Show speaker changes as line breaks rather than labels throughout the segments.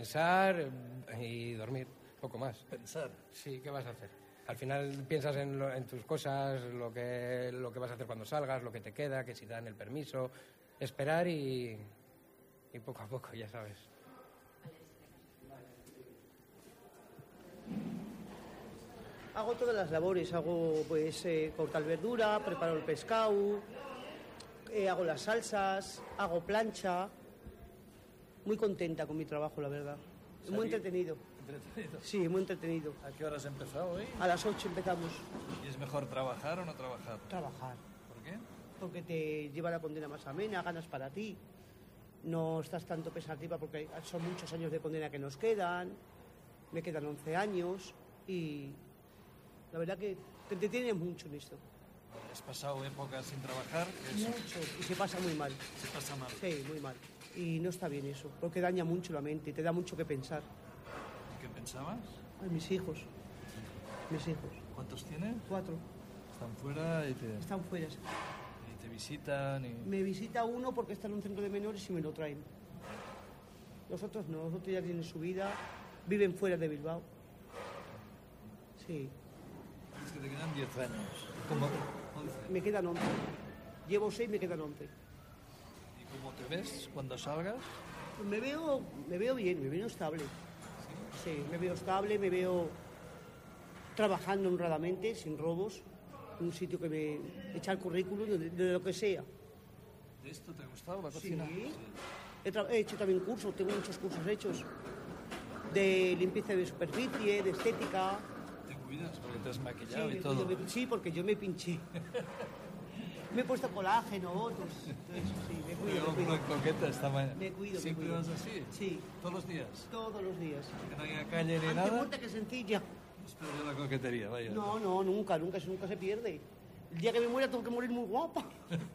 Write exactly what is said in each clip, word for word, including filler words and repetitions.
pensar y dormir, poco más.
Pensar.
Sí, ¿qué vas a hacer? Al final piensas en, lo, en tus cosas, lo que, lo que vas a hacer cuando salgas, lo que te queda, que si te dan el permiso, esperar y, y poco a poco, ya sabes.
Hago todas las labores, hago pues eh, cortar verdura, preparo el pescado, eh, hago las salsas, hago plancha. Muy contenta con mi trabajo, la verdad. Es muy entretenido.
¿Entretenido?
Sí, muy entretenido.
¿A qué hora has empezado hoy?
A las ocho empezamos.
¿Y es mejor trabajar o no trabajar?
Trabajar.
¿Por qué?
Porque te lleva la condena más amena, ganas para ti. No estás tanto pensativa porque son muchos años de condena que nos quedan. Me quedan once años y la verdad que te entretienes mucho en esto.
¿Has pasado épocas sin trabajar? Eso.
Mucho. Y se pasa muy mal.
Se pasa mal.
Sí, muy mal. Y no está bien eso, porque daña mucho la mente, te da mucho que pensar.
¿Qué pensabas?
Ay, mis hijos. Mis hijos.
¿Cuántos tienes?
Cuatro.
Están fuera y te,
Están fuera. Sí.
y te visitan y...
Me visita uno porque está en un centro de menores y me lo traen. Los otros no, los otros ya tienen su vida, viven fuera de Bilbao. Sí.
Es que te quedan diez años. ¿Cómo? once.
Me quedan once. Llevo seis, me quedan once.
¿Y cómo te ves cuando salgas?
Pues me veo, me veo bien, me veo estable. Sí, me veo estable, me veo trabajando honradamente, sin robos, en un sitio que me echa el currículum de, de lo que sea.
¿De esto te ha gustado la cocina?
Sí. He, tra- he hecho también cursos, tengo muchos cursos hechos de limpieza de superficie, de estética.
¿Te cuidas? Porque te has maquillado
Sí,
y
me
todo.
cuido, me- sí, porque yo me pinché. Me he puesto colágeno, otros. Entonces, sí, me cuido,
Veo
me
una
cuido.
coqueta esta mañana.
Me cuido, me
¿Siempre
cuido.
vas así?
Sí.
¿Todos los días?
Todos los días.
¿Que no haya calle ni
Ante
nada?
muerte que sencilla.
Has perdido la coquetería, vaya.
No, no, nunca, nunca, eso nunca se pierde. El día que me muera tengo que morir muy guapa.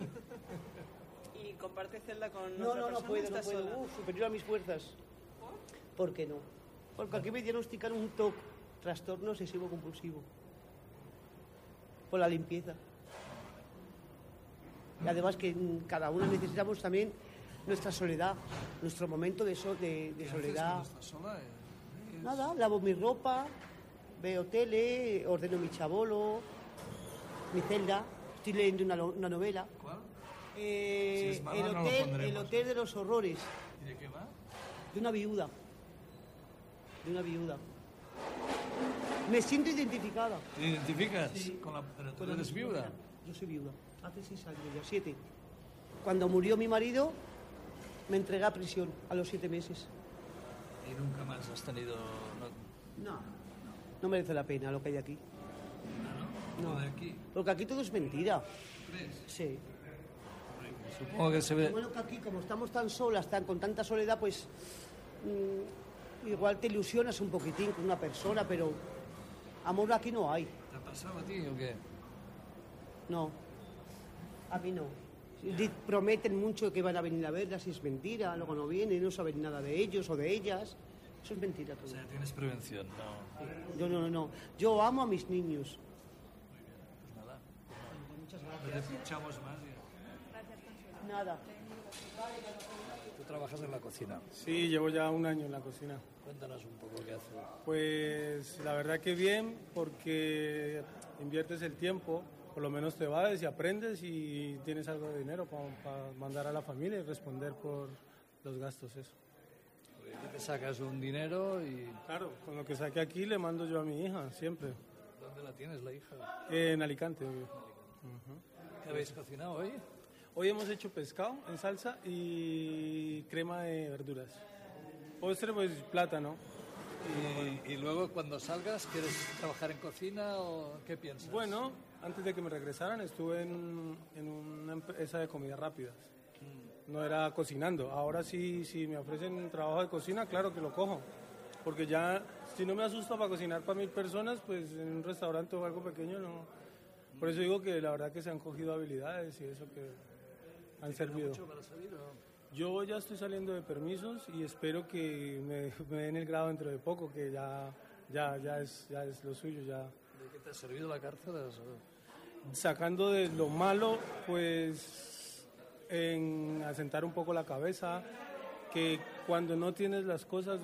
¿Y comparte celda con
No,
otra
no, no
persona?
puedo, no
¿Estás
puedo.
sola?
Uf, superior a mis fuerzas. ¿Por qué no? Porque aquí me diagnosticaron un T O C, trastorno obsesivo compulsivo. Por la limpieza. Y además que mm, cada uno necesitamos también nuestra soledad, nuestro momento de, so- de, de
¿Qué haces
soledad.
cuando estás sola? Eh, es-
Nada, lavo mi ropa, veo tele, ordeno mi chabolo, mi celda, estoy leyendo una, no- una novela.
¿Cuál?
Eh,
Si es mala,
el,
no lo
hotel,
pondremos.
el hotel de los horrores,
¿Y de qué va?
de una viuda. De una viuda. Me siento identificada.
¿Te identificas
Sí.
con la... Pero tú
Con la
eres
misma
viuda?
manera. Yo soy viuda. Hace seis años, ya siete. Cuando murió mi marido, me entregué a prisión a los siete meses.
Y nunca más has tenido... No,
No. No merece la pena lo que hay aquí.
no,
No.
de aquí.
Porque aquí todo es mentira.
¿Crees?
Sí.
Supongo que se ve...
Bueno, que aquí, como estamos tan solas, tan, con tanta soledad, pues mm, igual te ilusionas un poquitín con una persona, pero amor aquí no hay.
¿Te ha pasado a ti o qué?
No, a mí no. Di- Prometen mucho que van a venir a verlas y es mentira, luego no vienen, no saben nada de ellos o de ellas. Eso es mentira
O
todo.
sea, tienes prevención, no.
Yo no, no, no. Yo amo a mis niños.
Pues nada.
Muchas
No te pinchamos más. y-
Nada.
Tú trabajas en la cocina.
Sí, llevo ya un año en la cocina.
Cuéntanos un poco qué haces.
Pues la verdad que bien, porque inviertes el tiempo, por lo menos te vas y aprendes y tienes algo de dinero para mandar a la familia y responder por los gastos, eso.
Porque aquí te sacas un dinero y...
Claro, con lo que saque aquí le mando yo a mi hija, siempre.
¿Dónde la tienes, la hija?
En Alicante, obvio.
¿Qué habéis cocinado hoy?
Hoy hemos hecho pescado en salsa y crema de verduras. Postre, pues plátano.
Y, y luego cuando salgas, ¿quieres trabajar en cocina o qué piensas?
Bueno, antes de que me regresaran estuve en, en una empresa de comidas rápidas. No era cocinando. Ahora sí, si me ofrecen trabajo de cocina, claro que lo cojo. Porque ya, si no me asusta para cocinar para mil personas, pues en un restaurante o algo pequeño no. Por eso digo que la verdad que se han cogido habilidades y eso que han servido.
¿Mucho para salir o...?
Yo ya estoy saliendo de permisos y espero que me, me den el grado dentro de poco, que ya, ya, ya, es, ya es lo suyo. Ya.
¿De qué te ha servido la cárcel? O-
Sacando de lo malo, pues en asentar un poco la cabeza, que cuando no tienes las cosas